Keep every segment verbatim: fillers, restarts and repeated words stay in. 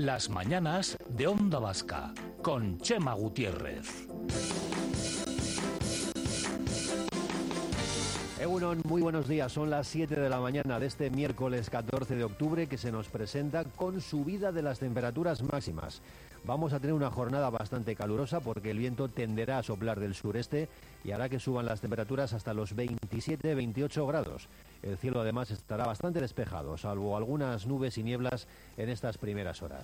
Las mañanas de Onda Vasca, con Chema Gutiérrez. Egunon, muy buenos días. Son las siete de la mañana de este miércoles catorce de octubre, que se nos presenta con subida de las temperaturas máximas. Vamos a tener una jornada bastante calurosa porque el viento tenderá a soplar del sureste y hará que suban las temperaturas hasta los veintisiete veintiocho grados. El cielo además estará bastante despejado, salvo algunas nubes y nieblas en estas primeras horas.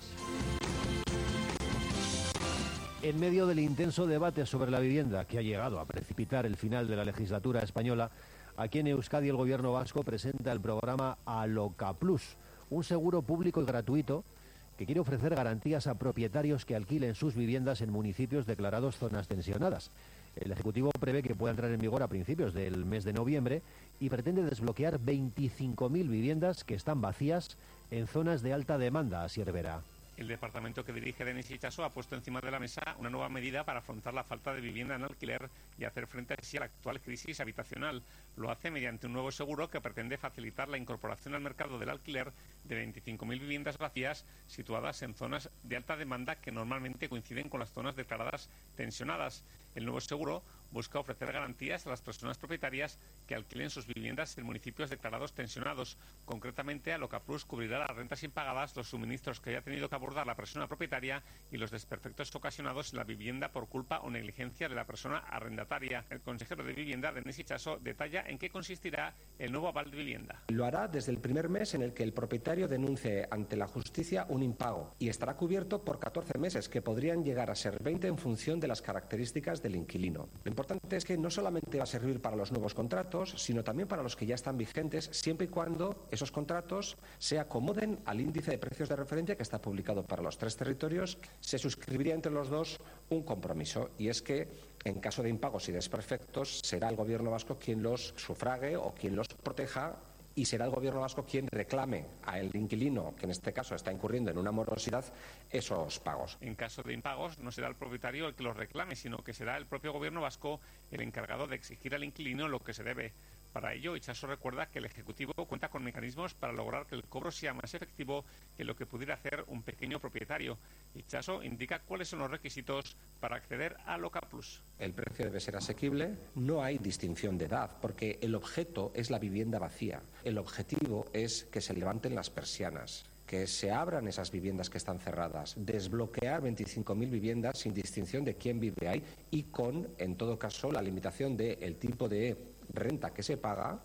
En medio del intenso debate sobre la vivienda que ha llegado a precipitar el final de la legislatura española, aquí en Euskadi el gobierno vasco presenta el programa Aloka Plus, un seguro público y gratuito que quiere ofrecer garantías a propietarios que alquilen sus viviendas en municipios declarados zonas tensionadas. El Ejecutivo prevé que pueda entrar en vigor a principios del mes de noviembre y pretende desbloquear veinticinco mil viviendas que están vacías en zonas de alta demanda, Asier Vera. El departamento que dirige Denis Itxaso ha puesto encima de la mesa una nueva medida para afrontar la falta de vivienda en alquiler y hacer frente así a la actual crisis habitacional. Lo hace mediante un nuevo seguro que pretende facilitar la incorporación al mercado del alquiler de veinticinco mil viviendas vacías situadas en zonas de alta demanda que normalmente coinciden con las zonas declaradas tensionadas. El nuevo seguro busca ofrecer garantías a las personas propietarias que alquilen sus viviendas en municipios declarados tensionados. Concretamente, Aloka Plus cubrirá las rentas impagadas, los suministros que haya tenido que abordar la persona propietaria y los desperfectos ocasionados en la vivienda por culpa o negligencia de la persona arrendataria. El consejero de Vivienda, Denis Itxaso, detalla en qué consistirá el nuevo aval de vivienda. Lo hará desde el primer mes en el que el propietario denuncie ante la justicia un impago y estará cubierto por catorce meses, que podrían llegar a ser veinte en función de las características del inquilino. Lo importante es que no solamente va a servir para los nuevos contratos, sino también para los que ya están vigentes, siempre y cuando esos contratos se acomoden al índice de precios de referencia que está publicado para los tres territorios. Se suscribiría entre los dos un compromiso, y es que en caso de impagos y desperfectos será el Gobierno vasco quien los sufrague o quien los proteja, y será el Gobierno vasco quien reclame al inquilino, que en este caso está incurriendo en una morosidad, esos pagos. En caso de impagos, no será el propietario el que los reclame, sino que será el propio Gobierno vasco el encargado de exigir al inquilino lo que se debe. Para ello, Itxaso recuerda que el Ejecutivo cuenta con mecanismos para lograr que el cobro sea más efectivo que lo que pudiera hacer un pequeño propietario. Itxaso indica cuáles son los requisitos para acceder a Aloka Plus. El precio debe ser asequible, no hay distinción de edad, porque el objeto es la vivienda vacía. El objetivo es que se levanten las persianas, que se abran esas viviendas que están cerradas, desbloquear veinticinco mil viviendas sin distinción de quién vive ahí y con, en todo caso, la limitación del tipo de renta que se paga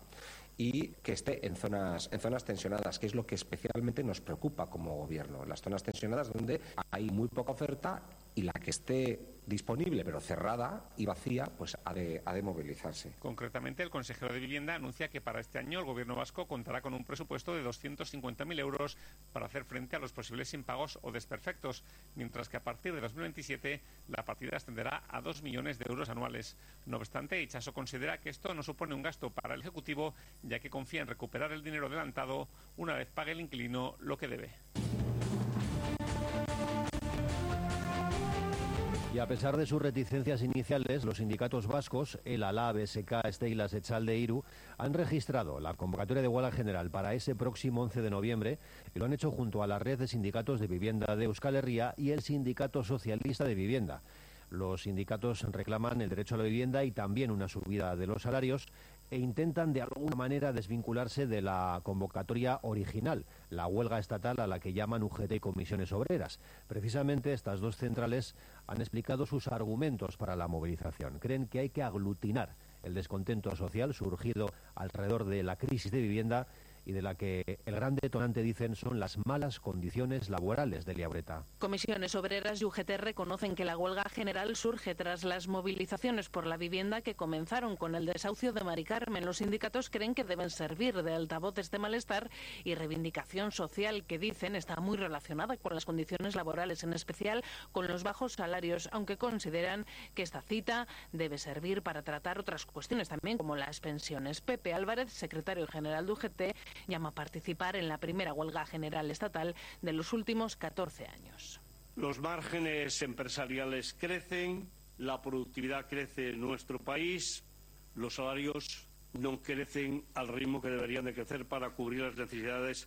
y que esté en zonas, en zonas tensionadas, que es lo que especialmente nos preocupa como Gobierno. Las zonas tensionadas donde hay muy poca oferta y la que esté disponible pero cerrada y vacía, pues ha de, ha de movilizarse. Concretamente, el consejero de Vivienda anuncia que para este año el Gobierno vasco contará con un presupuesto de doscientos cincuenta mil euros para hacer frente a los posibles impagos o desperfectos, mientras que a partir de dos mil veintisiete la partida ascenderá a dos millones de euros anuales. No obstante, Itxaso considera que esto no supone un gasto para el Ejecutivo, ya que confía en recuperar el dinero adelantado una vez pague el inquilino lo que debe. Y a pesar de sus reticencias iniciales, los sindicatos vascos, el ALA, B S K, Steilas, Echalde, Iru, han registrado la convocatoria de huelga general para ese próximo once de noviembre y lo han hecho junto a la red de sindicatos de vivienda de Euskal Herria y el Sindicato Socialista de Vivienda. Los sindicatos reclaman el derecho a la vivienda y también una subida de los salarios e intentan de alguna manera desvincularse de la convocatoria original, la huelga estatal a la que llaman U G T y comisiones obreras. Precisamente estas dos centrales han explicado sus argumentos para la movilización. Creen que hay que aglutinar el descontento social surgido alrededor de la crisis de vivienda y de la que el gran detonante, dicen, son las malas condiciones laborales de Elia Ureta. Comisiones Obreras y U G T reconocen que la huelga general surge tras las movilizaciones por la vivienda que comenzaron con el desahucio de Mari Carmen. Los sindicatos creen que deben servir de altavoz este malestar y reivindicación social que, dicen, está muy relacionada con las condiciones laborales, en especial con los bajos salarios, aunque consideran que esta cita debe servir para tratar otras cuestiones también, como las pensiones. Pepe Álvarez, secretario general de U G T, llama a participar en la primera huelga general estatal de los últimos catorce años. Los márgenes empresariales crecen, la productividad crece en nuestro país, los salarios no crecen al ritmo que deberían de crecer para cubrir las necesidades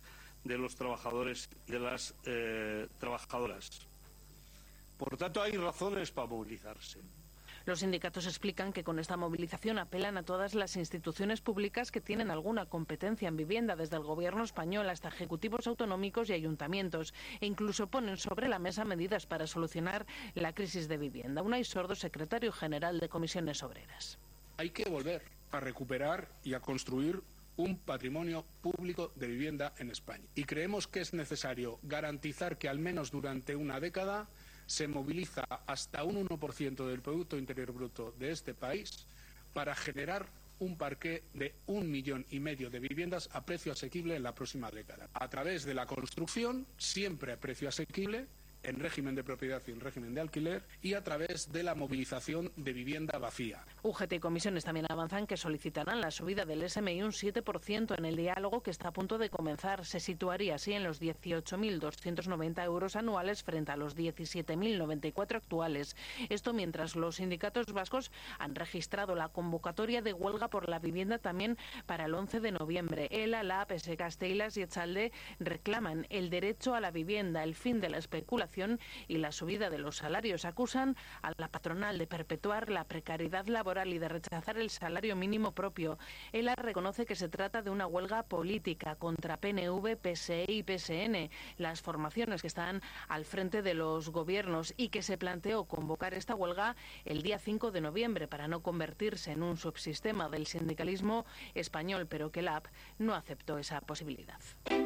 de los trabajadores y de las eh, trabajadoras. Por tanto, hay razones para movilizarse. Los sindicatos explican que con esta movilización apelan a todas las instituciones públicas que tienen alguna competencia en vivienda, desde el Gobierno español hasta ejecutivos autonómicos y ayuntamientos, e incluso ponen sobre la mesa medidas para solucionar la crisis de vivienda. Unai Sordo, secretario general de Comisiones Obreras. Hay que volver a recuperar y a construir un patrimonio público de vivienda en España. Y creemos que es necesario garantizar que al menos durante una década se moviliza hasta un uno por ciento del Producto Interior Bruto de este país para generar un parque de un millón y medio de viviendas a precio asequible en la próxima década. A través de la construcción, siempre a precio asequible, en régimen de propiedad y en régimen de alquiler, y a través de la movilización de vivienda vacía. U G T y comisiones también avanzan que solicitarán la subida del S M I un siete por ciento en el diálogo que está a punto de comenzar. Se situaría así en los dieciocho mil doscientos noventa euros anuales frente a los diecisiete mil noventa y cuatro actuales. Esto mientras los sindicatos vascos han registrado la convocatoria de huelga por la vivienda también para el once de noviembre. ELA, LAB, S K Steilas y Echalde reclaman el derecho a la vivienda, el fin de la especulación y la subida de los salarios. Acusan a la patronal de perpetuar la precariedad laboral y de rechazar el salario mínimo propio. ELA reconoce que se trata de una huelga política contra P N V, P S E y P S N, las formaciones que están al frente de los gobiernos, y que se planteó convocar esta huelga el día cinco de noviembre para no convertirse en un subsistema del sindicalismo español, pero que LAB no aceptó esa posibilidad.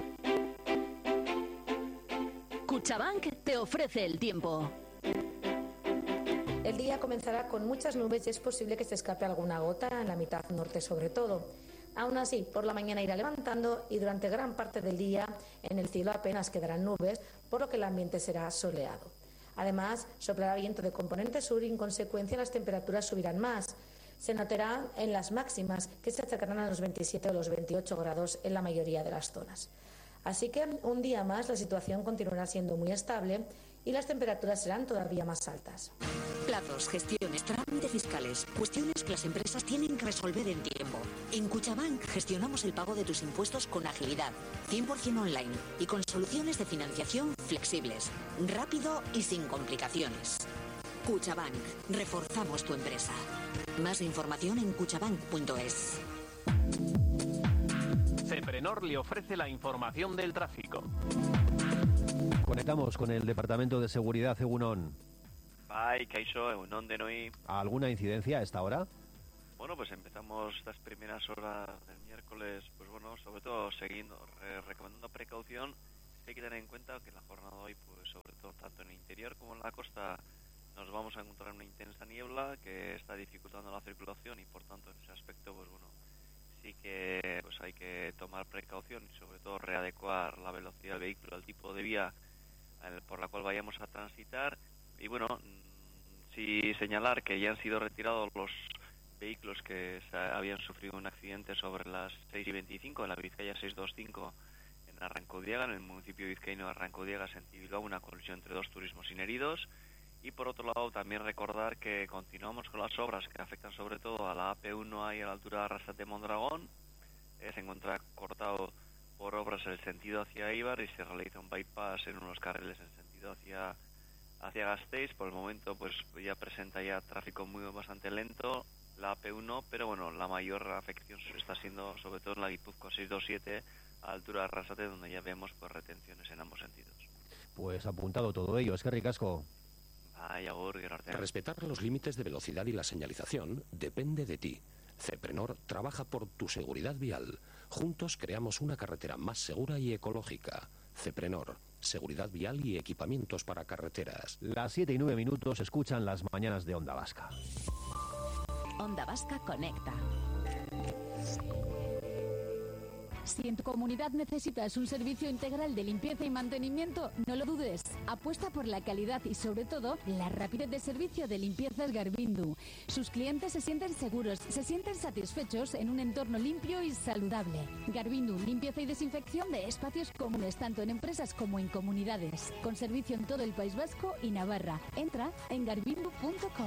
Cuchabank te ofrece el tiempo. El día comenzará con muchas nubes y es posible que se escape alguna gota en la mitad norte sobre todo. Aún así, por la mañana irá levantando y durante gran parte del día en el cielo apenas quedarán nubes, por lo que el ambiente será soleado. Además, soplará viento de componente sur y en consecuencia las temperaturas subirán más. Se notará en las máximas que se acercarán a los veintisiete o los veintiocho grados en la mayoría de las zonas. Así que un día más la situación continuará siendo muy estable y las temperaturas serán todavía más altas. Plazos, gestiones, trámites fiscales, cuestiones que las empresas tienen que resolver en tiempo. En Cuchabank gestionamos el pago de tus impuestos con agilidad, cien por ciento online y con soluciones de financiación flexibles, rápido y sin complicaciones. Cuchabank, reforzamos tu empresa. Más información en cuchabank punto es. Ceprenor le ofrece la información del tráfico. Conectamos con el Departamento de Seguridad, Egunon. Bai, kaixo, egunon denoi. ¿Alguna incidencia a esta hora? Bueno, pues empezamos estas primeras horas del miércoles, pues bueno, sobre todo siguiendo, re recomendando precaución. Hay que tener en cuenta que la jornada de hoy, pues sobre todo tanto en el interior como en la costa, nos vamos a encontrar una intensa niebla que está dificultando la circulación y por tanto en ese aspecto, pues bueno, sí que pues hay que tomar precaución y sobre todo readecuar la velocidad del vehículo al tipo de vía por la cual vayamos a transitar. Y bueno, sí señalar que ya han sido retirados los vehículos que habían sufrido un accidente sobre las seis y veinticinco en la Vizcaya seiscientos veinticinco en Arrancodiega, en el municipio vizcaíno de Arrancodiega, sentido Bilbao, una colisión entre dos turismos sin heridos. Y por otro lado también recordar que continuamos con las obras que afectan sobre todo a la A P uno ahí a la altura de Arrasate-Mondragón. Eh, se encuentra cortado por obras en el sentido hacia Eibar y se realiza un bypass en unos carriles en sentido hacia hacia Gasteiz. Por el momento pues ya presenta ya tráfico muy bastante lento la A P uno, pero bueno, la mayor afección está siendo sobre todo en la Guipúzcoa seiscientos veintisiete a la altura de Arrasate, donde ya vemos pues retenciones en ambos sentidos. Pues apuntado todo ello, es que ricasco. Respetar los límites de velocidad y la señalización depende de ti. Ceprenor trabaja por tu seguridad vial. Juntos creamos una carretera más segura y ecológica. Ceprenor, seguridad vial y equipamientos para carreteras. Las siete y nueve minutos escuchan las mañanas de Onda Vasca. Onda Vasca conecta. Si en tu comunidad necesitas un servicio integral de limpieza y mantenimiento, no lo dudes. Apuesta por la calidad y, sobre todo, la rapidez de servicio de Limpiezas Garbindu. Sus clientes se sienten seguros, se sienten satisfechos en un entorno limpio y saludable. Garbindu, limpieza y desinfección de espacios comunes, tanto en empresas como en comunidades. Con servicio en todo el País Vasco y Navarra. Entra en garbindu punto com.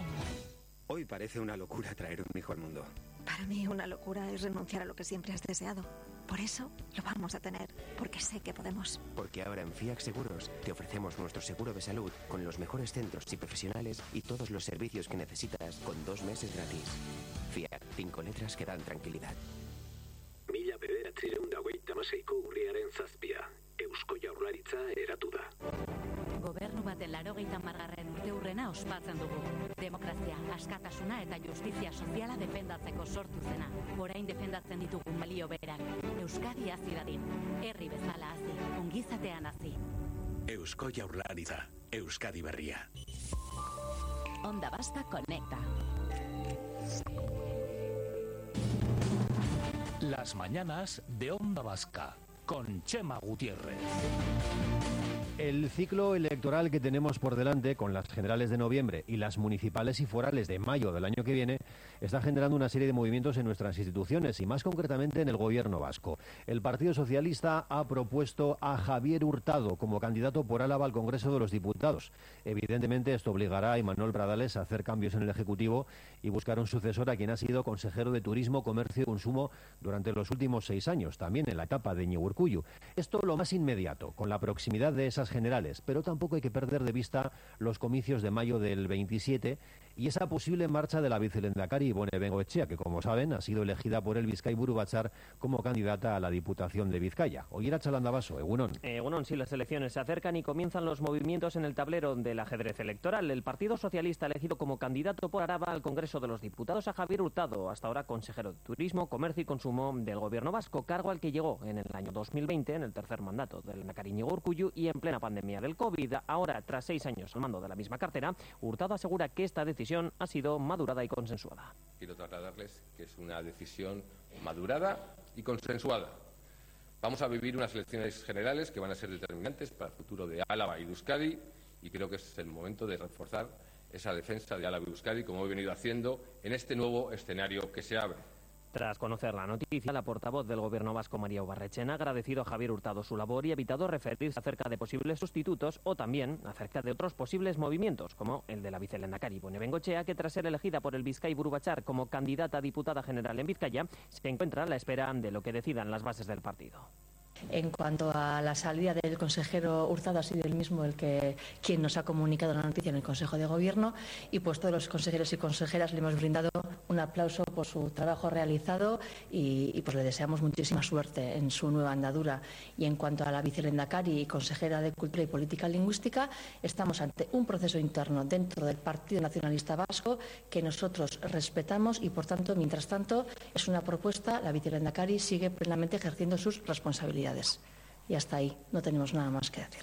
Hoy parece una locura traer un hijo al mundo. Para mí una locura es renunciar a lo que siempre has deseado. Por eso lo vamos a tener, porque sé que podemos. Porque ahora en Fiac Seguros te ofrecemos nuestro seguro de salud con los mejores centros y profesionales y todos los servicios que necesitas con dos meses gratis. Fiac, cinco letras que dan tranquilidad. Mila bederatziehun eta hogeita hamaseiko urriaren zazpia. Eusko Jaurlaritza eratu da. Gobernu baten laurogeita hamargarren urteurrena ospatzen dugu. Demokrazia, askatasuna eta justizia soziala defendatzeko sortu zena. Orain defendatzen ditugun balio berak. Euskadi hazi dadin. Herri bezala hazi. Ongizatean hazi. Eusko Jaurlaritza. Euskadi berria. Onda Vasca conecta. Las mañanas de Onda Vasca con Chema Gutiérrez. El ciclo electoral que tenemos por delante, con las generales de noviembre y las municipales y forales de mayo del año que viene, está generando una serie de movimientos en nuestras instituciones y más concretamente en el gobierno vasco. El Partido Socialista ha propuesto a Javier Hurtado como candidato por Álava al Congreso de los Diputados. Evidentemente esto obligará a Imanol Pradales a hacer cambios en el Ejecutivo y buscar un sucesor a quien ha sido consejero de Turismo, Comercio y Consumo durante los últimos seis años, también en la etapa de Iñigo Urkullu. Esto lo más inmediato, con la proximidad de esas generales, pero tampoco hay que perder de vista los comicios de mayo del veintisiete y esa posible marcha de la vicelehendakari Ibone Bengoechea, que como saben ha sido elegida por el Bizkaiburu Batzar como candidata a la Diputación de Vizcaya. Oira Chalandabaso, Egunon. Egunon, sí, las elecciones se acercan y comienzan los movimientos en el tablero del ajedrez electoral. El Partido Socialista ha elegido como candidato por Araba al Congreso de los Diputados a Javier Hurtado, hasta ahora consejero de Turismo, Comercio y Consumo del Gobierno vasco, cargo al que llegó en el año dos mil veinte, en el tercer mandato del lehendakari Iñigo Urkullu y en plena pandemia del COVID. Ahora, tras seis años al mando de la misma cartera, Hurtado asegura que esta decisión ha sido madurada y consensuada. Quiero trasladarles que es una decisión madurada y consensuada. Vamos a vivir unas elecciones generales que van a ser determinantes para el futuro de Álava y de Euskadi y creo que es el momento de reforzar esa defensa de Álava y Euskadi como he venido haciendo en este nuevo escenario que se abre. Tras conocer la noticia, la portavoz del Gobierno vasco, María Ubarretxena, ha agradecido a Javier Hurtado su labor y ha evitado referirse acerca de posibles sustitutos o también acerca de otros posibles movimientos, como el de la vicelehendakari Ibone Bengoechea, que tras ser elegida por el Bizkaiburu Batzar como candidata a diputada general en Vizcaya, se encuentra a la espera de lo que decidan las bases del partido. En cuanto a la salida del consejero Hurtado, ha sido él mismo el que quien nos ha comunicado la noticia en el Consejo de Gobierno y pues todos los consejeros y consejeras le hemos brindado un aplauso por su trabajo realizado y, y pues le deseamos muchísima suerte en su nueva andadura. Y en cuanto a la vicelehendakari y consejera de Cultura y Política Lingüística, estamos ante un proceso interno dentro del Partido Nacionalista Vasco que nosotros respetamos y por tanto, mientras tanto, es una propuesta, la vicelehendakari sigue plenamente ejerciendo sus responsabilidades. Y hasta ahí, no tenemos nada más que decir.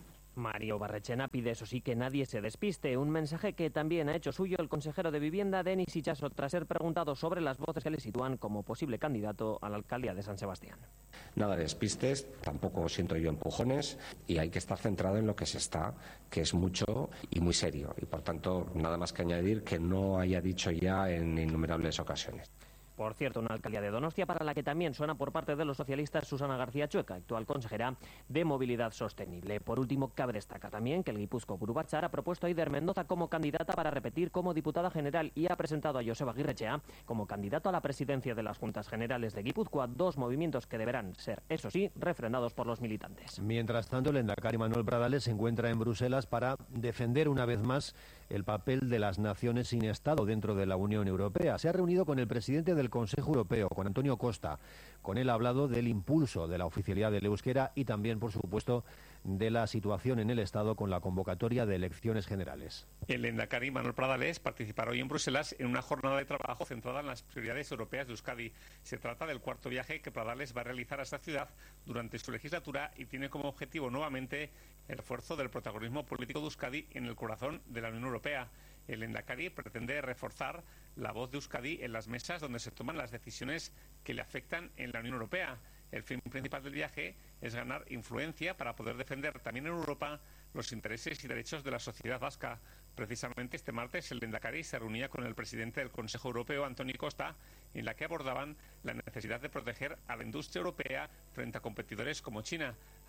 María Ubarretxena pide, eso sí, que nadie se despiste. Un mensaje que también ha hecho suyo el consejero de Vivienda, Denis Itxaso, tras ser preguntado sobre las voces que le sitúan como posible candidato a la alcaldía de San Sebastián. Nada de despistes, tampoco siento yo empujones y hay que estar centrado en lo que se está, que es mucho y muy serio. Y por tanto, nada más que añadir que no haya dicho ya en innumerables ocasiones. Por cierto, una alcaldía de Donostia para la que también suena por parte de los socialistas Susana García Chueca, actual consejera de Movilidad Sostenible. Por último, cabe destacar también que el Guipúzcoa-Buru Batzar ha propuesto a Eider Mendoza como candidata para repetir como diputada general y ha presentado a Joseba Agirretxea como candidato a la presidencia de las Juntas Generales de Guipúzcoa, dos movimientos que deberán ser, eso sí, refrendados por los militantes. Mientras tanto, el lehendakari Imanol Pradales se encuentra en Bruselas para defender una vez más el papel de las naciones sin Estado dentro de la Unión Europea. Se ha reunido con el presidente del Consejo Europeo, con Antonio Costa. Con él ha hablado del impulso de la oficialidad del euskera y también, por supuesto, de la situación en el Estado con la convocatoria de elecciones generales. El lehendakari Imanol Pradales participará hoy en Bruselas en una jornada de trabajo centrada en las prioridades europeas de Euskadi. Se trata del cuarto viaje que Pradales va a realizar a esta ciudad durante su legislatura y tiene como objetivo nuevamente el refuerzo del protagonismo político de Euskadi en el corazón de la Unión Europea. El lehendakari pretende reforzar la voz de Euskadi en las mesas donde se toman las decisiones que le afectan en la Unión Europea. El fin principal del viaje es ganar influencia para poder defender también en Europa los intereses y derechos de la sociedad vasca. Precisamente este martes el lehendakari se reunía con el presidente del Consejo Europeo, Antonio Costa, en la que abordaban la necesidad de proteger a la industria europea frente a competidores como China.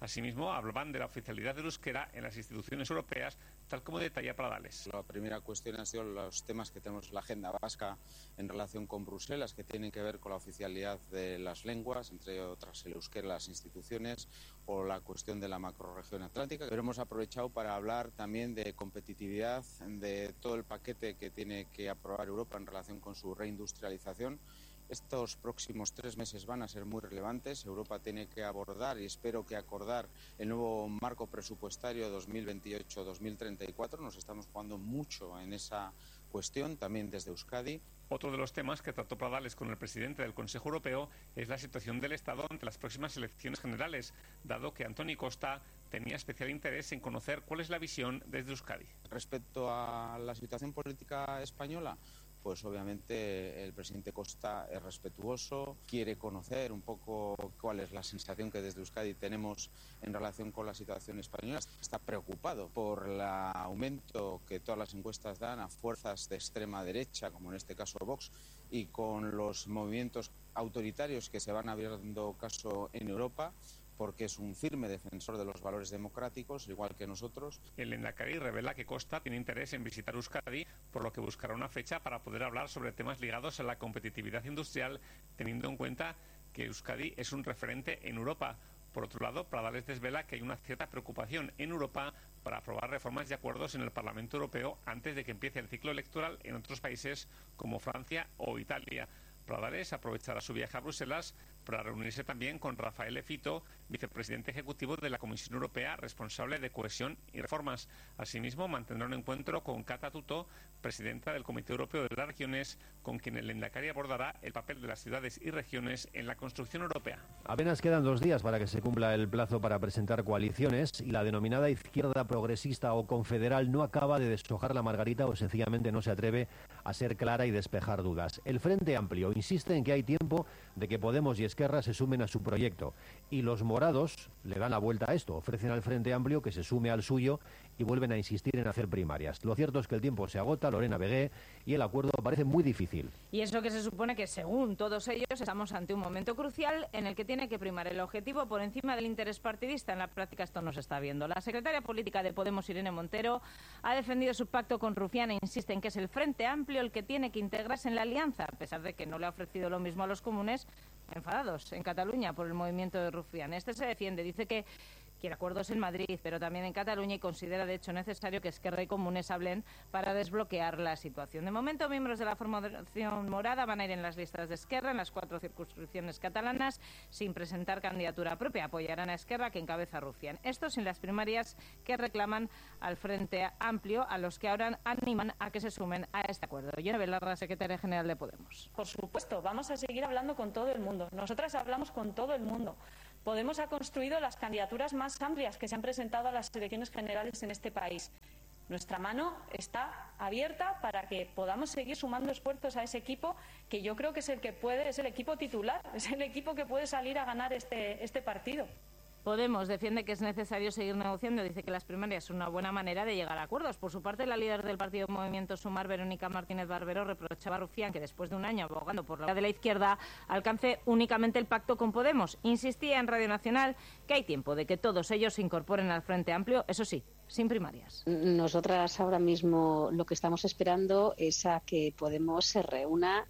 Asimismo, hablaban de la oficialidad del euskera en las instituciones europeas, tal como detalla Pradales. La primera cuestión ha sido los temas que tenemos en la agenda vasca en relación con Bruselas, que tienen que ver con la oficialidad de las lenguas, entre otras el euskera en las instituciones, o la cuestión de la macrorregión atlántica. Pero hemos aprovechado para hablar también de competitividad, de todo el paquete que tiene que aprobar Europa en relación con su reindustrialización. Estos próximos tres meses van a ser muy relevantes. Europa tiene que abordar y espero que acordar el nuevo marco presupuestario dos mil veintiocho dos mil treinta y cuatro. Nos estamos jugando mucho en esa cuestión, también desde Euskadi. Otro de los temas que trató Pradales con el presidente del Consejo Europeo es la situación del Estado ante las próximas elecciones generales, dado que Antoni Costa tenía especial interés en conocer cuál es la visión desde Euskadi. Respecto a la situación política española, pues obviamente el presidente Costa es respetuoso, quiere conocer un poco cuál es la sensación que desde Euskadi tenemos en relación con la situación española. Está preocupado por el aumento que todas las encuestas dan a fuerzas de extrema derecha, como en este caso Vox, y con los movimientos autoritarios que se van abriendo caso en Europa, porque es un firme defensor de los valores democráticos, igual que nosotros. El Lehendakari revela que Costa tiene interés en visitar Euskadi, por lo que buscará una fecha para poder hablar sobre temas ligados a la competitividad industrial, teniendo en cuenta que Euskadi es un referente en Europa. Por otro lado, Pradales desvela que hay una cierta preocupación en Europa para aprobar reformas y acuerdos en el Parlamento Europeo antes de que empiece el ciclo electoral en otros países como Francia o Italia. Pradales aprovechará su viaje a Bruselas para reunirse también con Rafael Fito, vicepresidente ejecutivo de la Comisión Europea, responsable de cohesión y reformas. Asimismo, mantendrá un encuentro con Kata Tuto, presidenta del Comité Europeo de las Regiones, con quien el Lehendakari abordará el papel de las ciudades y regiones en la construcción europea. Apenas quedan dos días para que se cumpla el plazo para presentar coaliciones y la denominada izquierda progresista o confederal no acaba de deshojar la margarita o sencillamente no se atreve a ser clara y despejar dudas. El Frente Amplio insiste en que hay tiempo de que Podemos y Esquerra se sumen a su proyecto y los morados le dan la vuelta a esto, ofrecen al Frente Amplio que se sume al suyo y vuelven a insistir en hacer primarias. Lo cierto es que el tiempo se agota, Lorena Begué, y el acuerdo parece muy difícil. Y eso que se supone que, según todos ellos, estamos ante un momento crucial en el que tiene que primar el objetivo por encima del interés partidista. En la práctica esto no se está viendo. La secretaria política de Podemos, Irene Montero, ha defendido su pacto con Rufián e insiste en que es el Frente Amplio el que tiene que integrarse en la alianza, a pesar de que no le ha ofrecido lo mismo a los comunes, enfadados en Cataluña por el movimiento de Rufián. Este se defiende, dice que quiere acuerdos en Madrid, pero también en Cataluña, y considera de hecho necesario que Esquerra y Comunes hablen para desbloquear la situación. De momento, miembros de la formación morada van a ir en las listas de Esquerra en las cuatro circunscripciones catalanas sin presentar candidatura propia. Apoyarán a Esquerra, que encabeza Rufián. Esto sin las primarias que reclaman al Frente Amplio, a los que ahora animan a que se sumen a este acuerdo. Yone Belarra, secretaria general de Podemos. Por supuesto, vamos a seguir hablando con todo el mundo. Nosotras hablamos con todo el mundo. Podemos ha construido las candidaturas más amplias que se han presentado a las elecciones generales en este país. Nuestra mano está abierta para que podamos seguir sumando esfuerzos a ese equipo, que yo creo que es el que puede, es el equipo titular, es el equipo que puede salir a ganar este, este partido. Podemos defiende que es necesario seguir negociando. Dice que las primarias son una buena manera de llegar a acuerdos. Por su parte, la líder del partido Movimiento Sumar, Verónica Martínez Barbero, reprochaba a Rufián que después de un año abogando por la vía de la izquierda alcance únicamente el pacto con Podemos. Insistía en Radio Nacional que hay tiempo de que todos ellos se incorporen al Frente Amplio, eso sí, sin primarias. Nosotras ahora mismo lo que estamos esperando es a que Podemos se reúna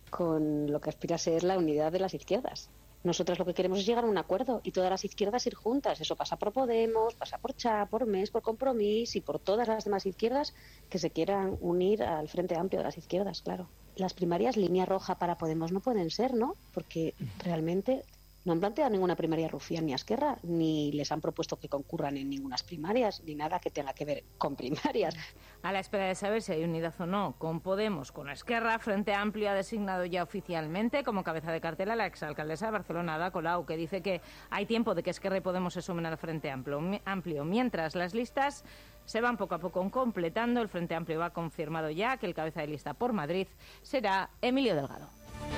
con lo que aspira a ser la unidad de las izquierdas. Nosotros lo que queremos es llegar a un acuerdo y todas las izquierdas ir juntas. Eso pasa por Podemos, pasa por Cha, por M E S, por Compromís y por todas las demás izquierdas que se quieran unir al Frente Amplio de las izquierdas, claro. Las primarias línea roja para Podemos no pueden ser, ¿no? Porque realmente no han planteado ninguna primaria Rufián ni a Esquerra, ni les han propuesto que concurran en ninguna primarias, ni nada que tenga que ver con primarias. A la espera de saber si hay unidad o no con Podemos, con Esquerra, Frente Amplio ha designado ya oficialmente como cabeza de cartel a la exalcaldesa de Barcelona, Ada Colau, que dice que hay tiempo de que Esquerra y Podemos se sumen al Frente Amplio. Mientras las listas se van poco a poco completando, el Frente Amplio ha confirmado ya que el cabeza de lista por Madrid será Emilio Delgado.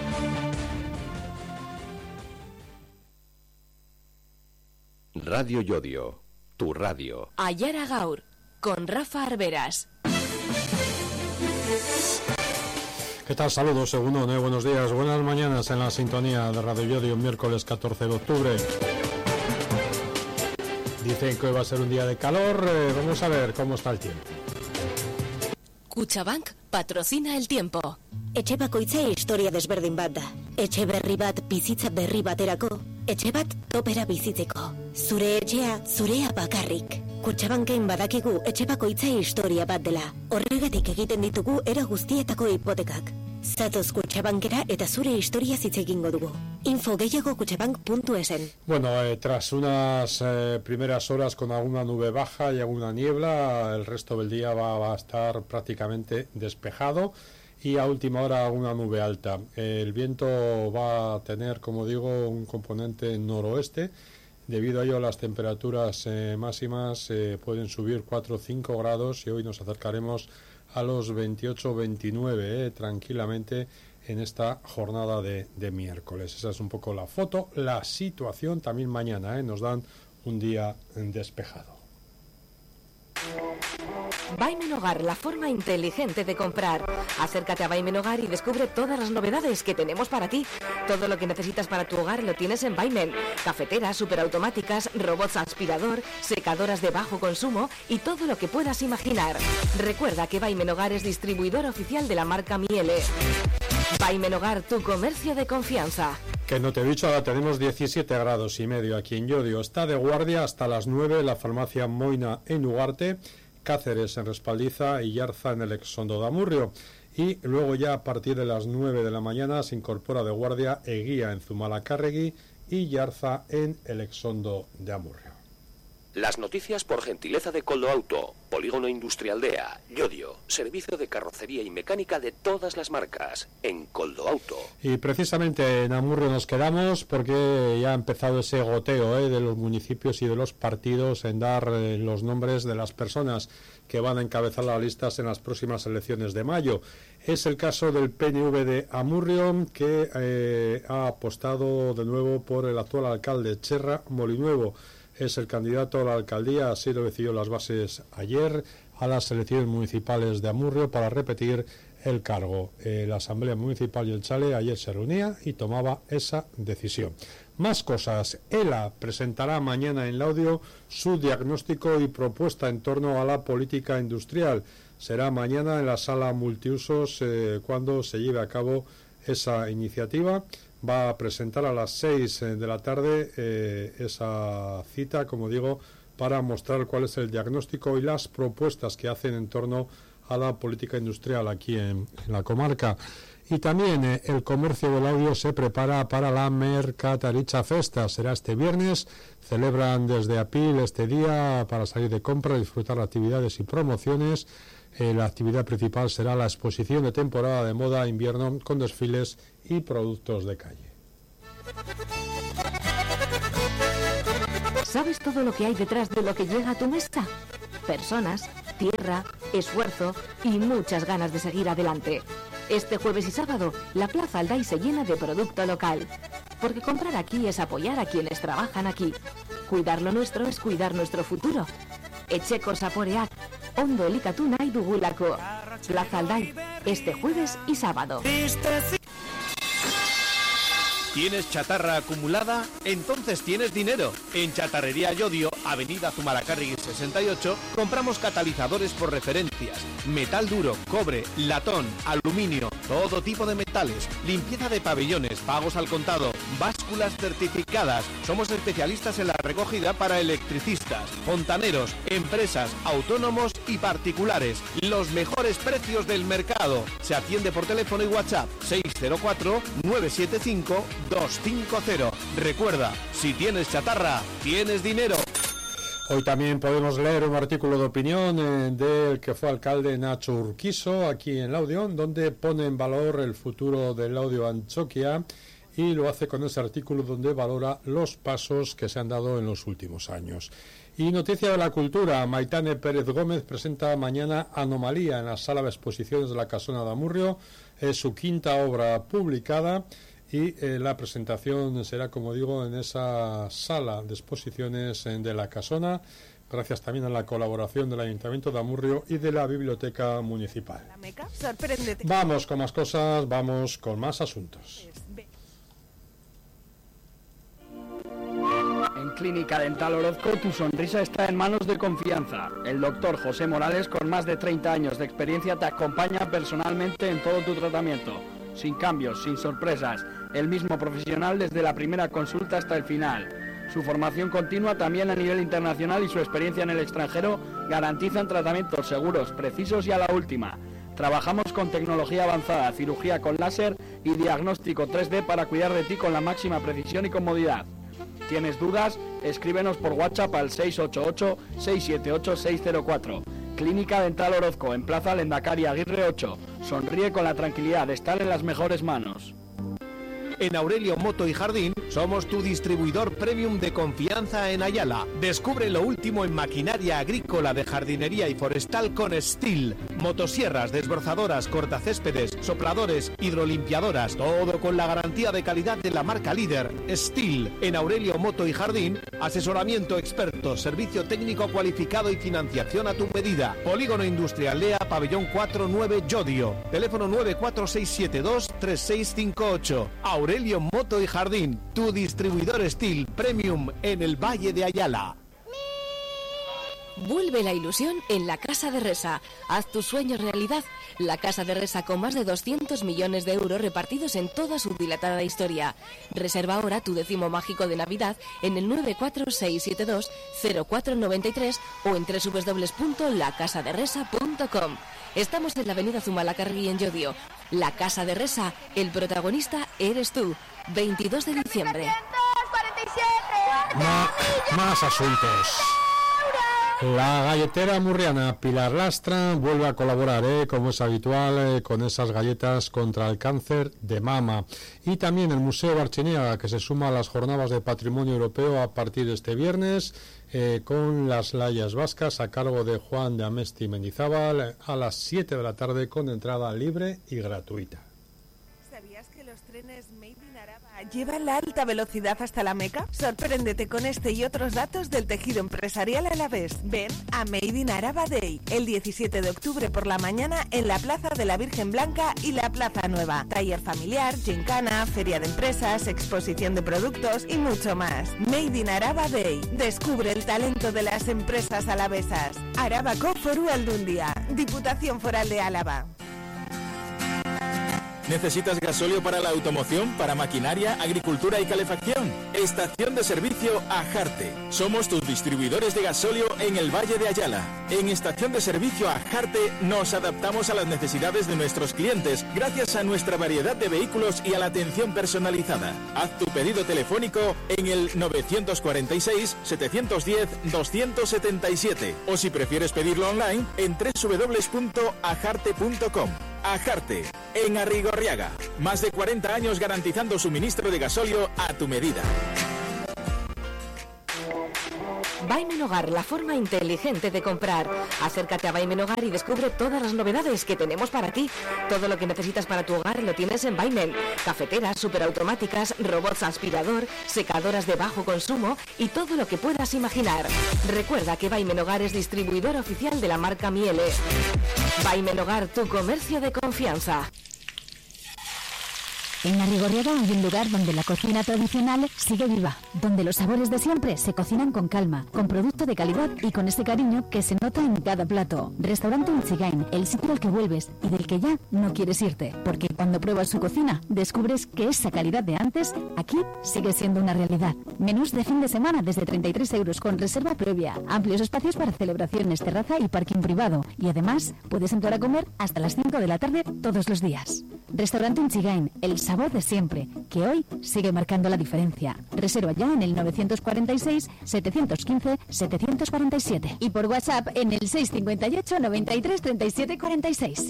Radio Yodio, tu radio. Ayara Gaur, con Rafa Arberas. ¿Qué tal? Saludos, Segundón, ¿eh? Buenos días, buenas mañanas en la sintonía de Radio Yodio, miércoles catorce de octubre. Dicen que hoy va a ser un día de calor. Eh, vamos a ver cómo está el tiempo. Cuchabank patrocina el tiempo. Etxe bakoitza historia desberdin bat da. Etxe berri bat bizitza berri baterako. Etxe bat topera bizitzeko. Zure etxea, zurea bakarrik. Kutxabanken badakigu etxe bakoitza historia bat dela. Horregatik egiten ditugu era guztietako hipotekak. Zatoz Kutxabankera eta zure historia hitz egingo dugu. Info gehiago kutxabank puntu esen. Bueno, eh, tras unas eh, primeras horas con alguna nube baja y alguna niebla, el resto del día va, va a estar prácticamente despejado y a última hora alguna nube alta. El viento va a tener, como digo, un componente noroeste. Debido a ello, las temperaturas eh, máximas eh, pueden subir cuatro o cinco grados y hoy nos acercaremos a los veintiocho veintinueve eh, tranquilamente en esta jornada de, de miércoles. Esa es un poco la foto, la situación. También mañana eh, nos dan un día despejado. Vaimen Hogar, la forma inteligente de comprar. Acércate a Vaimen Hogar y descubre todas las novedades que tenemos para ti. Todo lo que necesitas para tu hogar lo tienes en Vaimen. Cafeteras, superautomáticas, robots aspirador, secadoras de bajo consumo y todo lo que puedas imaginar. Recuerda que Vaimen Hogar es distribuidor oficial de la marca Miele. Vaimen Hogar, tu comercio de confianza. Que no te he dicho, ahora tenemos diecisiete grados y medio aquí en Llodio. Está de guardia hasta las nueve la farmacia Moina en Ugarte, Cáceres en Respaldiza y Yarza en el Exondo de Amurrio. Y luego ya a partir de las nueve de la mañana se incorpora de guardia Eguía en Zumalacárregui y Yarza en el Exondo de Amurrio. Las noticias por gentileza de Coldo Auto, Polígono Industrial D E A, Llodio, servicio de carrocería y mecánica de todas las marcas, en Coldo Auto. Y precisamente en Amurrio nos quedamos porque ya ha empezado ese goteo eh, de los municipios y de los partidos en dar eh, los nombres de las personas que van a encabezar las listas en las próximas elecciones de mayo. Es el caso del P N V de Amurrio, que eh, ha apostado de nuevo por el actual alcalde, Cherra Molinuevo. Es el candidato a la alcaldía, así lo decidió las bases ayer a las elecciones municipales de Amurrio para repetir el cargo. Eh, la Asamblea Municipal y el Chale ayer se reunía y tomaba esa decisión. Más cosas. ELA presentará mañana en Laudio su diagnóstico y propuesta en torno a la política industrial. Será mañana en la sala multiusos eh, cuando se lleve a cabo esa iniciativa. Va a presentar a las seis de la tarde eh, esa cita, como digo, para mostrar cuál es el diagnóstico y las propuestas que hacen en torno a la política industrial aquí en, en la comarca. Y también eh, el comercio del audio se prepara para la Mercataricha Festa. Será este viernes. Celebran desde Apil este día para salir de compra, disfrutar actividades y promociones. Eh, la actividad principal será la exposición de temporada de moda invierno con desfiles y productos de calle. ¿Sabes todo lo que hay detrás de lo que llega a tu mesa? Personas, tierra, esfuerzo y muchas ganas de seguir adelante. Este jueves y sábado, la Plaza Alday se llena de producto local. Porque comprar aquí es apoyar a quienes trabajan aquí. Cuidar lo nuestro es cuidar nuestro futuro. Etxeko zaporeak, ondo elikatu nahi dugulako. Plaza Alday, este jueves y sábado. ¿Tienes chatarra acumulada? Entonces tienes dinero. En Chatarrería Llodio, Avenida Zumalacárregui sesenta y ocho, compramos catalizadores por referencias, metal duro, cobre, latón, aluminio, todo tipo de metales, limpieza de pabellones, pagos al contado, básculas certificadas. Somos especialistas en la recogida para electricistas, fontaneros, empresas, autónomos y particulares. Los mejores precios del mercado. Se atiende por teléfono y WhatsApp seis cero cuatro, nueve siete cinco, dos cinco cero. Recuerda, si tienes chatarra, tienes dinero. Hoy también podemos leer un artículo de opinión eh, del que fue alcalde Nacho Urquizo aquí en Laudio, donde pone en valor el futuro del Laudio Antxokia y lo hace con ese artículo donde valora los pasos que se han dado en los últimos años. Y noticia de la cultura, Maitane Pérez Gómez presenta mañana Anomalía en la sala de exposiciones de la Casona de Amurrio. Es su quinta obra publicada y eh, la presentación será, como digo, en esa sala de exposiciones eh, de la Casona, gracias también a la colaboración del Ayuntamiento de Amurrio y de la Biblioteca Municipal. La meca, sorpréndete. Vamos con más cosas, vamos con más asuntos. En Clínica Dental Orozco, tu sonrisa está en manos de confianza. El doctor José Morales, con más de treinta años de experiencia, te acompaña personalmente en todo tu tratamiento. Sin cambios, sin sorpresas. El mismo profesional desde la primera consulta hasta el final. Su formación continua también a nivel internacional y su experiencia en el extranjero garantizan tratamientos seguros, precisos y a la última. Trabajamos con tecnología avanzada, cirugía con láser y diagnóstico tres D para cuidar de ti con la máxima precisión y comodidad. ¿Tienes dudas? Escríbenos por WhatsApp al seis ocho ocho, seis siete ocho, seis cero cuatro. Clínica Dental Orozco, en Plaza Lendakari Aguirre ocho. Sonríe con la tranquilidad de estar en las mejores manos. En Aurelio Moto y Jardín somos tu distribuidor premium de confianza en Ayala. Descubre lo último en maquinaria agrícola, de jardinería y forestal con Stihl. Motosierras, desbrozadoras, cortacéspedes, sopladores, hidrolimpiadoras. Todo con la garantía de calidad de la marca líder Stihl. En Aurelio Moto y Jardín, asesoramiento experto, servicio técnico cualificado y financiación a tu medida. Polígono Industrial Lea, Pabellón cuatro nueve Llodio. Teléfono nueve cuatro seis siete dos, tres seis cinco ocho. Aurelio Moto y Jardín, tu distribuidor Stihl Premium en el Valle de Ayala. Vuelve la ilusión en la Casa de Resa. Haz tus sueños realidad. La Casa de Resa, con más de doscientos millones de euros repartidos en toda su dilatada historia. Reserva ahora tu décimo mágico de Navidad en el nueve cuatro seis siete dos, cero cuatro nueve tres o en doble u doble u doble u punto la casa de resa punto com. Estamos en la avenida Zumalacárregui en Llodio. La Casa de Resa, el protagonista eres tú. veintidós de diciembre. Ma- más asuntos. La galletera murriana Pilar Lastra vuelve a colaborar, ¿eh? como es habitual, eh, con esas galletas contra el cáncer de mama. Y también el Museo Barcheniega, que se suma a las jornadas de Patrimonio Europeo a partir de este viernes, eh, con las layas vascas a cargo de Juan de Amesti Mendizábal a las siete de la tarde, con entrada libre y gratuita. ¿Sabías que los trenes Made in Araba llevan la alta velocidad hasta la Meca? Sorpréndete con este y otros datos del tejido empresarial alavés. Ven a Made in Araba Day el diecisiete de octubre por la mañana en la Plaza de la Virgen Blanca y la Plaza Nueva. Taller familiar, gincana, feria de empresas, exposición de productos y mucho más. Made in Araba Day. Descubre el talento de las empresas alavesas. Arabako Foru Aldundia, Diputación Foral de Álava. ¿Necesitas gasóleo para la automoción, para maquinaria, agricultura y calefacción? Estación de servicio Ajarte. Somos tus distribuidores de gasóleo en el Valle de Ayala. En Estación de servicio Ajarte nos adaptamos a las necesidades de nuestros clientes gracias a nuestra variedad de vehículos y a la atención personalizada. Haz tu pedido telefónico en el nueve cuatro seis, siete uno cero, dos siete siete o si prefieres pedirlo online en doble u doble u doble u punto ajarte punto com. Ajarte, en Arrigorriaga. Más de cuarenta años garantizando suministro de gasóleo a tu medida. Vaimen Hogar, la forma inteligente de comprar. Acércate a Vaimen Hogar y descubre todas las novedades que tenemos para ti. Todo lo que necesitas para tu hogar lo tienes en Vaimen. Cafeteras, superautomáticas, robots aspirador, secadoras de bajo consumo y todo lo que puedas imaginar. Recuerda que Vaimen Hogar es distribuidor oficial de la marca Miele. Vaimen Hogar, tu comercio de confianza. En Arrigorriaga hay un lugar donde la cocina tradicional sigue viva, donde los sabores de siempre se cocinan con calma, con producto de calidad y con ese cariño que se nota en cada plato. Restaurante Unchigain, el sitio al que vuelves y del que ya no quieres irte, porque cuando pruebas su cocina descubres que esa calidad de antes aquí sigue siendo una realidad. Menús de fin de semana desde treinta y tres euros con reserva previa, amplios espacios para celebraciones, terraza y parking privado, y además puedes entrar a comer hasta las cinco de la tarde todos los días. Restaurante Unchigain, el sabor de siempre, que hoy sigue marcando la diferencia. Reserva ya en el nueve cuatro seis, siete uno cinco, siete cuatro siete y por WhatsApp en el seis cinco ocho, noventa y tres, treinta y siete cuarenta y seis.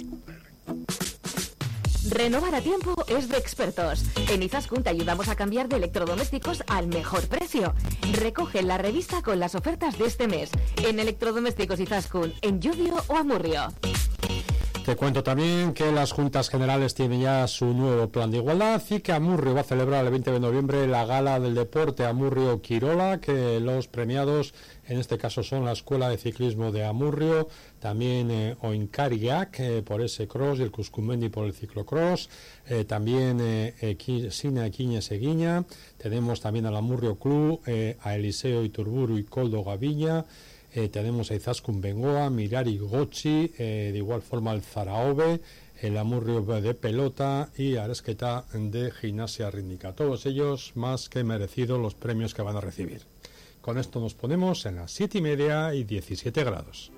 Renovar a tiempo es de expertos. En Izaskun te ayudamos a cambiar de electrodomésticos al mejor precio. Recoge la revista con las ofertas de este mes en Electrodomésticos Izaskun, en Llodio o Amurrio. Te cuento también que las Juntas Generales tienen ya su nuevo plan de igualdad y que Amurrio va a celebrar el veinte de noviembre la Gala del Deporte Amurrio Quirola, que los premiados en este caso son la Escuela de Ciclismo de Amurrio, también eh, Oinkariak eh, por ese cross y el Cuscumendi por el ciclocross, eh, también eh, Equi, Sina Equiñez Eguiña, tenemos también al Amurrio Club, eh, a Eliseo Iturburu y Coldo Gaviña. Eh, tenemos a Izaskun Bengoa, Mirari Gochi, eh, de igual forma el Zaraobe, el Amurrio de pelota y Aresqueta de gimnasia rítmica. Todos ellos más que merecidos los premios que van a recibir. Con esto nos ponemos en las siete y media y diecisiete grados.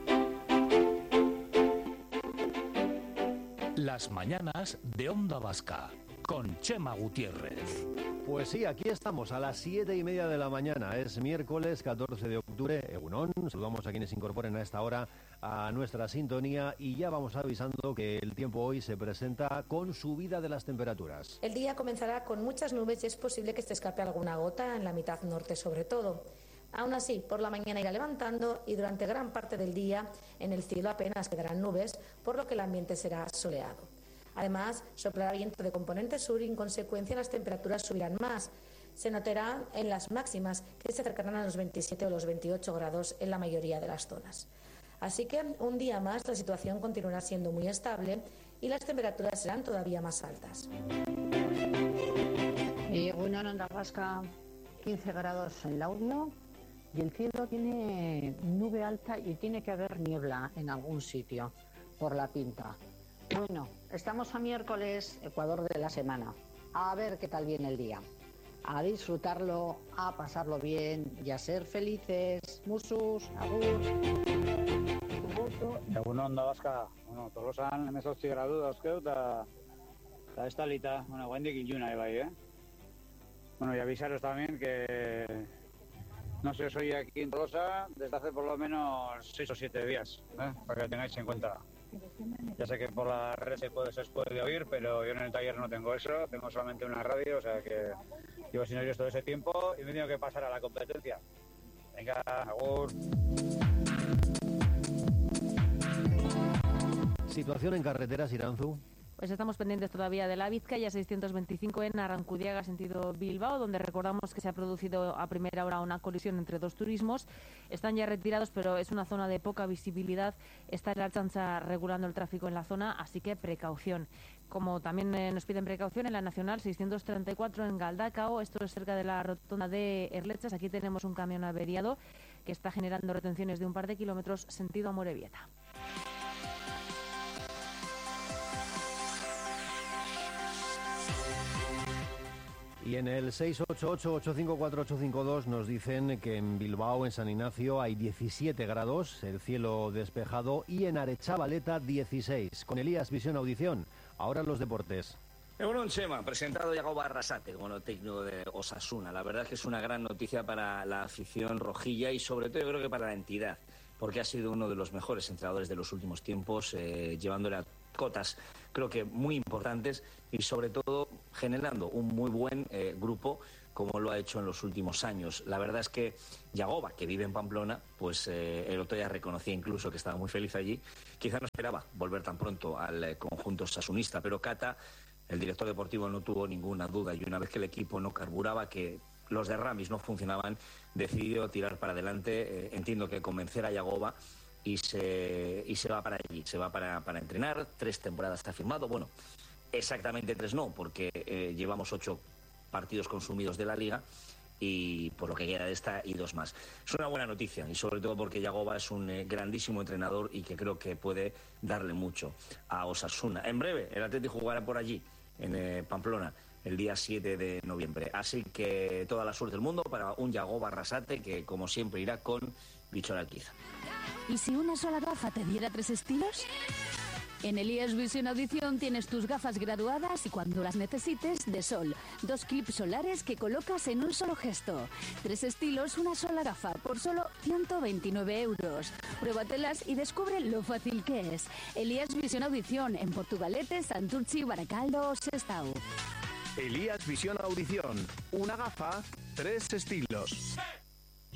Las mañanas de Onda Vasca con Chema Gutiérrez. Pues sí, aquí estamos a las siete y media de la mañana. Es miércoles catorce de octubre. Egunon. Saludamos a quienes se incorporen a esta hora a nuestra sintonía y ya vamos avisando que el tiempo hoy se presenta con subida de las temperaturas. El día comenzará con muchas nubes y es posible que se escape alguna gota en la mitad norte sobre todo. Aún así, por la mañana irá levantando y durante gran parte del día en el cielo apenas quedarán nubes, por lo que el ambiente será soleado. Además, soplará viento de componente sur y en consecuencia las temperaturas subirán más. Se notará en las máximas que se acercarán a los veintisiete o los veintiocho grados en la mayoría de las zonas. Así que un día más la situación continuará siendo muy estable y las temperaturas serán todavía más altas. Eh, bueno, en Onda Vasca, quince grados en Laudio y el cielo tiene nube alta y tiene que haber niebla en algún sitio por la pinta. Bueno, estamos a miércoles, Ecuador de la semana. A ver qué tal viene el día. A disfrutarlo, a pasarlo bien y a ser felices. Musus, agur. Egun Onda Vasca, bueno, Tolosan hemezortzi gradu dauzkeu eta eta estalita, bueno, guaindik iluna bai, eh? Bueno, y avisaros también que no sé, soy aquí en Tolosa desde hace por lo menos seis o siete días, ¿eh? Para que tengáis en cuenta. Ya sé que por la red se puede, se puede oír, pero yo en el taller no tengo eso, tengo solamente una radio, o sea que llevo sin oír todo ese tiempo y me he tenido que pasar a la competencia. Venga, agur. Situación en carreteras, Iranzu. Pues estamos pendientes todavía de la Vizcaya seiscientos veinticinco en Arrancudiaga, sentido Bilbao, donde recordamos que se ha producido a primera hora una colisión entre dos turismos. Están ya retirados, pero es una zona de poca visibilidad. Está la Ertzaintza regulando el tráfico en la zona, así que precaución. Como también eh, nos piden precaución en la Nacional seiscientos treinta y cuatro en Galdacao, esto es cerca de la rotonda de Erlechas. Aquí tenemos un camión averiado que está generando retenciones de un par de kilómetros sentido Amorebieta. Y en el seis ocho ocho, ocho cinco cuatro, ocho cinco dos nos dicen que en Bilbao, en San Ignacio, hay diecisiete grados, el cielo despejado, y en Arechavaleta dieciséis. Con Elías Visión Audición, ahora los deportes. Egunon, Chema, presentado Yagoba Arrasate como técnico de Osasuna. La verdad es que es una gran noticia para la afición rojilla y sobre todo yo creo que para la entidad, porque ha sido uno de los mejores entrenadores de los últimos tiempos, eh, llevándole a cotas creo que muy importantes y sobre todo generando un muy buen eh, grupo como lo ha hecho en los últimos años. La verdad es que Yagoba, que vive en Pamplona, pues eh, el otro día reconocía incluso que estaba muy feliz allí. Quizá no esperaba volver tan pronto al eh, conjunto sasunista, pero Cata, el director deportivo, no tuvo ninguna duda y una vez que el equipo no carburaba, que los de Ramis no funcionaban, decidió tirar para adelante. Eh, entiendo que convencer a Yagoba y se, y se va para allí, se va para, para entrenar. Tres temporadas está firmado, bueno, exactamente tres no, porque eh, llevamos ocho partidos consumidos de la Liga y por lo que queda de esta y dos más. Es una buena noticia y sobre todo porque Yagoba es un eh, grandísimo entrenador y que creo que puede darle mucho a Osasuna. En breve, el Atlético jugará por allí, en eh, Pamplona, el día siete de noviembre. Así que toda la suerte del mundo para un Yagoba Arrasate que, como siempre, irá con Bichón Alquiza. ¿Y si una sola gafa te diera tres estilos? En Elías Visión Audición tienes tus gafas graduadas y cuando las necesites, de sol. Dos clips solares que colocas en un solo gesto. Tres estilos, una sola gafa, por solo ciento veintinueve euros. Pruébatelas y descubre lo fácil que es. Elías Visión Audición en Portugalete, Santurchi, Baracaldo o Sestao. Elías Visión Audición. Una gafa, tres estilos.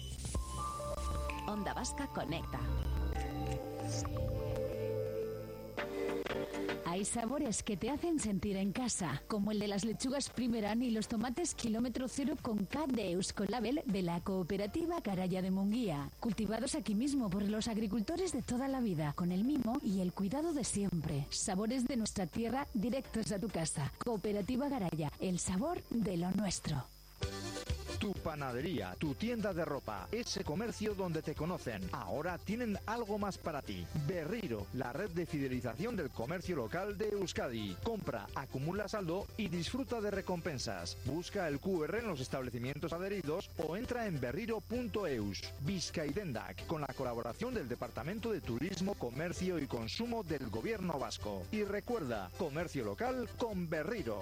Onda Vasca conecta. Hay sabores que te hacen sentir en casa, como el de las lechugas Primeran y los tomates kilómetro cero con K de Euskolabel de la cooperativa Garaya de Munguía, cultivados aquí mismo por los agricultores de toda la vida, con el mimo y el cuidado de siempre. Sabores de nuestra tierra directos a tu casa. Cooperativa Garaya, el sabor de lo nuestro. Tu panadería, tu tienda de ropa, ese comercio donde te conocen. Ahora tienen algo más para ti. Berriro, la red de fidelización del comercio local de Euskadi. Compra, acumula saldo y disfruta de recompensas. Busca el Q R en los establecimientos adheridos o entra en berriro punto eus. Bizkaidendak, con la colaboración del Departamento de Turismo, Comercio y Consumo del Gobierno Vasco. Y recuerda, comercio local con Berriro.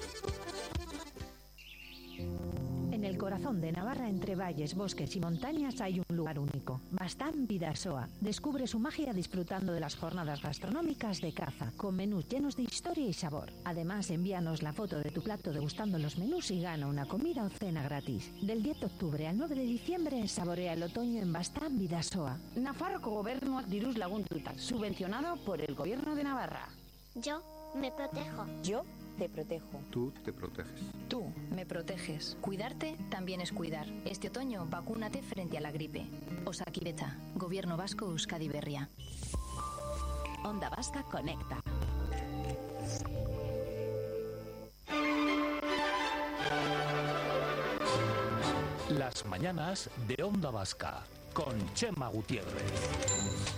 En el corazón de Navarra, entre valles, bosques y montañas, hay un lugar único. Bastán Bidasoa. Descubre su magia disfrutando de las jornadas gastronómicas de caza, con menús llenos de historia y sabor. Además, envíanos la foto de tu plato degustando los menús y gana una comida o cena gratis. Del diez de octubre al nueve de diciembre, saborea el otoño en Bastán Bidasoa. Nafarroko Gobernuak diruz lagunduta, subvencionado por el Gobierno de Navarra. Yo me protejo. Yo te protejo. Tú te proteges. Tú me proteges. Cuidarte también es cuidar. Este otoño, vacúnate frente a la gripe. Osakidetza, Gobierno Vasco, Euskadi Berria. Onda Vasca conecta. Las mañanas de Onda Vasca con Chema Gutiérrez.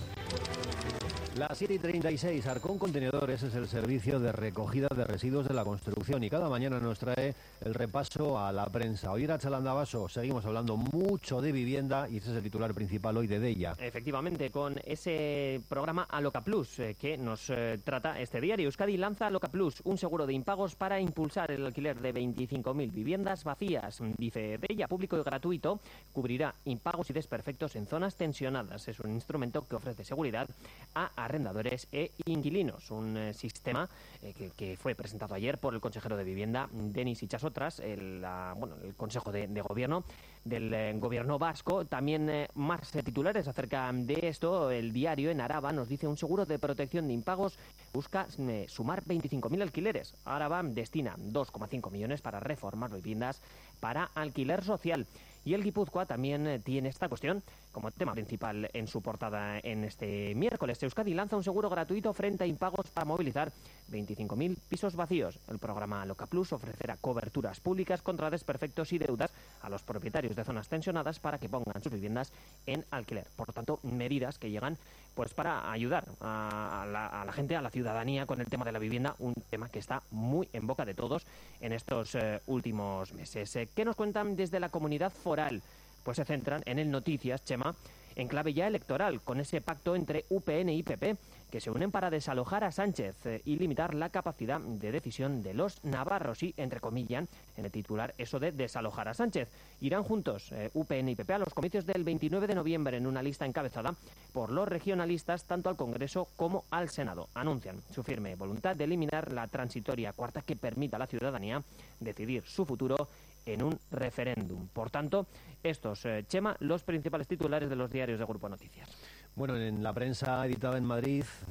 Las siete y treinta y seis, Arcón Contenedores es el servicio de recogida de residuos de la construcción y cada mañana nos trae el repaso a la prensa. Hoy era Chalandabaso, seguimos hablando mucho de vivienda y ese es el titular principal hoy de Deia. Efectivamente, con ese programa Aloca Plus eh, que nos eh, trata este diario. Euskadi lanza Aloca Plus, un seguro de impagos para impulsar el alquiler de veinticinco mil viviendas vacías. Dice Deia, público y gratuito, cubrirá impagos y desperfectos en zonas tensionadas. Es un instrumento que ofrece seguridad a arrendadores e inquilinos. Un eh, sistema eh, que, que fue presentado ayer por el consejero de Vivienda, Denis Itxasotras, el, la, bueno, el Consejo de, de Gobierno del eh, Gobierno Vasco. También eh, más eh, titulares acerca de esto. El diario en Araba nos dice un seguro de protección de impagos busca eh, sumar veinticinco mil alquileres. Araba destina dos coma cinco millones para reformar viviendas para alquiler social. Y el Guipúzcoa también eh, tiene esta cuestión como tema principal en su portada en este miércoles. Euskadi lanza un seguro gratuito frente a impagos para movilizar veinticinco mil pisos vacíos. El programa Aloca Plus ofrecerá coberturas públicas contra desperfectos y deudas a los propietarios de zonas tensionadas para que pongan sus viviendas en alquiler. Por tanto, medidas que llegan pues para ayudar a la, a la gente, a la ciudadanía con el tema de la vivienda, un tema que está muy en boca de todos en estos eh, últimos meses. Eh, ¿Qué nos cuentan desde la comunidad foral? Pues se centran en el Noticias, Chema, en clave ya electoral, con ese pacto entre U P N y P P, que se unen para desalojar a Sánchez eh, y limitar la capacidad de decisión de los navarros. Y, entre comillas, en el titular, eso de desalojar a Sánchez. Irán juntos, eh, U P N y P P, a los comicios del veintinueve de noviembre en una lista encabezada por los regionalistas, tanto al Congreso como al Senado. Anuncian su firme voluntad de eliminar la transitoria cuarta que permita a la ciudadanía decidir su futuro en un referéndum. Por tanto, estos, eh, Chema, los principales titulares de los diarios de Grupo Noticias. Bueno, en la prensa editada en Madrid,